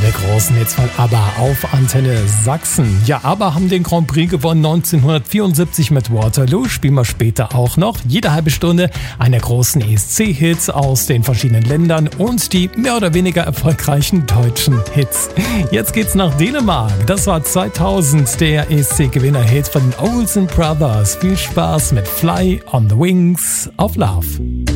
der großen Hits von ABBA auf Antenne Sachsen. Ja, ABBA haben den Grand Prix gewonnen 1974 mit Waterloo. Spielen wir später auch noch. Jede halbe Stunde eine großen ESC-Hits aus den verschiedenen Ländern und die mehr oder weniger erfolgreichen deutschen Hits. Jetzt geht's nach Dänemark. Das war 2000 der ESC-Gewinner-Hit von den Olsen Brothers. Viel Spaß mit Fly on the Wings of Love.